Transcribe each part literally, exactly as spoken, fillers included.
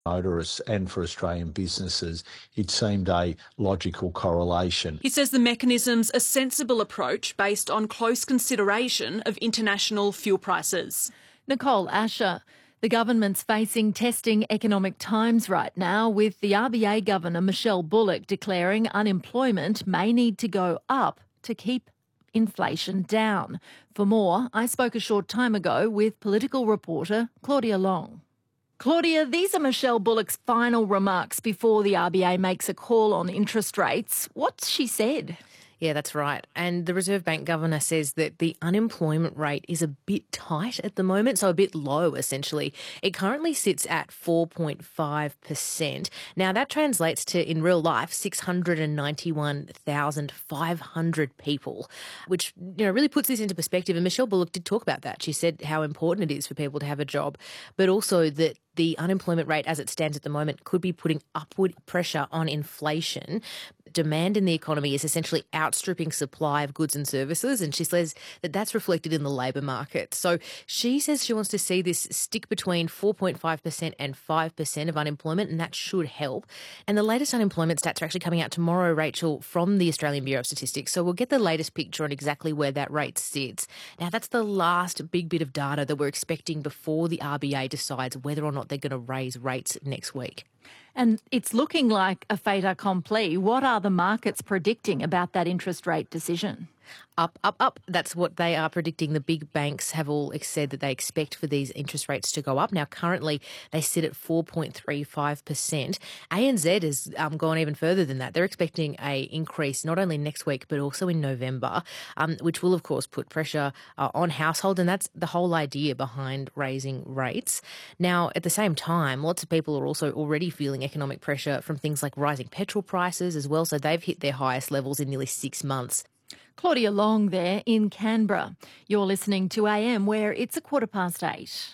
motorists and for Australian businesses, it seemed a logical correlation. He says the mechanism's a sensible approach based on close consideration of international fuel prices. Nicole Asher. The government's facing testing economic times right now, with the R B A Governor Michelle Bullock declaring unemployment may need to go up to keep inflation down. For more, I spoke a short time ago with political reporter Claudia Long. Claudia, these are Michelle Bullock's final remarks before the R B A makes a call on interest rates. What's she said? Yeah, that's right. And the Reserve Bank Governor says that the unemployment rate is a bit tight at the moment, so a bit low, essentially. It currently sits at four point five percent. Now, that translates to, in real life, six hundred ninety-one thousand five hundred people, which, you know, really puts this into perspective. And Michelle Bullock did talk about that. She said how important it is for people to have a job, but also that the unemployment rate as it stands at the moment could be putting upward pressure on inflation. Demand in the economy is essentially outstripping supply of goods and services, and she says that that's reflected in the labour market. So she says she wants to see this stick between four point five percent and five percent of unemployment, and that should help. And the latest unemployment stats are actually coming out tomorrow, Rachel, from the Australian Bureau of Statistics. So we'll get the latest picture on exactly where that rate sits. Now, that's the last big bit of data that we're expecting before the R B A decides whether or not they're going to raise rates next week. And it's looking like a fait accompli. What are the markets predicting about that interest rate decision? Up, up, up. That's what they are predicting. The big banks have all said that they expect for these interest rates to go up. Now, currently, they sit at four point three five percent. A N Z has um, gone even further than that. They're expecting a increase not only next week, but also in November, um, which will, of course, put pressure uh, on households. And that's the whole idea behind raising rates. Now, at the same time, lots of people are also already feeling economic pressure from things like rising petrol prices as well. So they've hit their highest levels in nearly six months. Claudia Long there in Canberra. You're listening to A M, where it's a quarter past eight.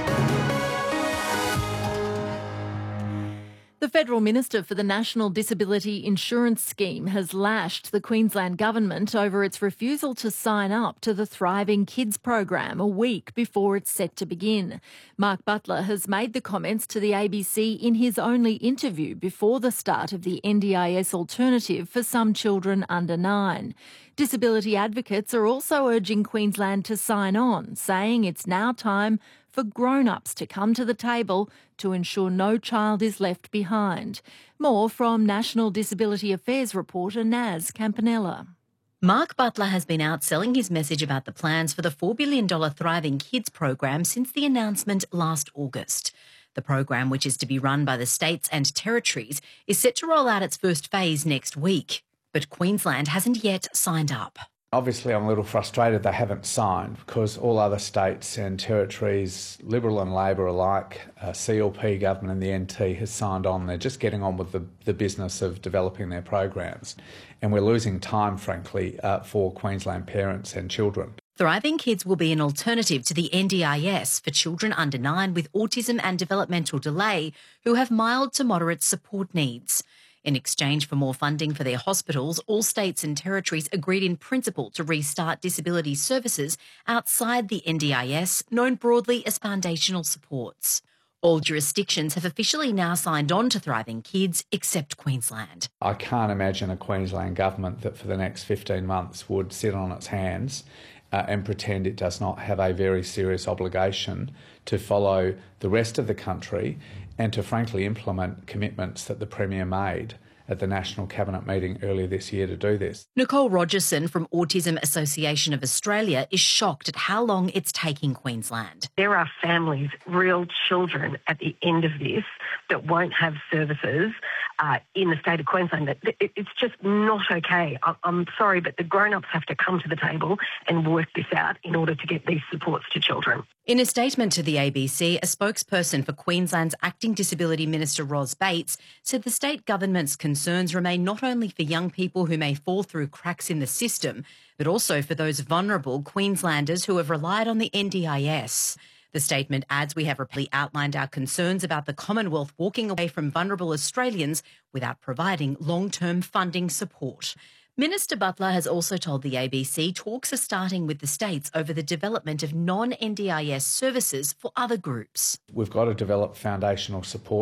The Federal Minister for the National Disability Insurance Scheme has lashed the Queensland Government over its refusal to sign up to the Thriving Kids program a week before it's set to begin. Mark Butler has made the comments to the A B C in his only interview before the start of the N D I S alternative for some children under nine. Disability advocates are also urging Queensland to sign on, saying it's now time for grown-ups to come to the table to ensure no child is left behind. More from National Disability Affairs reporter Naz Campanella. Mark Butler has been out selling his message about the plans for the four billion dollars Thriving Kids program since the announcement last August. The program, which is to be run by the states and territories, is set to roll out its first phase next week. But Queensland hasn't yet signed up. Obviously, I'm a little frustrated they haven't signed, because all other states and territories, Liberal and Labor alike, uh, C L P government and the N T has signed on. They're just getting on with the, the business of developing their programs. And we're losing time, frankly, uh, for Queensland parents and children. Thriving Kids will be an alternative to the N D I S for children under nine with autism and developmental delay who have mild to moderate support needs. In exchange for more funding for their hospitals, all states and territories agreed in principle to restart disability services outside the N D I S, known broadly as foundational supports. All jurisdictions have officially now signed on to Thriving Kids, except Queensland. I can't imagine a Queensland government that for the next fifteen months would sit on its hands uh, and pretend it does not have a very serious obligation to follow the rest of the country and to frankly implement commitments that the Premier made at the National Cabinet meeting earlier this year to do this. Nicole Rogerson from Autism Association of Australia is shocked at how long it's taking Queensland. There are families, real children at the end of this that won't have services uh, in the state of Queensland. That it's just not okay. I'm sorry, but the grown-ups have to come to the table and work this out in order to get these supports to children. In a statement to the A B C, a spokesperson for Queensland's Acting Disability Minister Ros Bates said the state government's concerns remain not only for young people who may fall through cracks in the system, but also for those vulnerable Queenslanders who have relied on the N D I S. The statement adds, we have repeatedly outlined our concerns about the Commonwealth walking away from vulnerable Australians without providing long-term funding support. Minister Butler has also told the A B C talks are starting with the states over the development of non-N D I S services for other groups. We've got to develop foundational support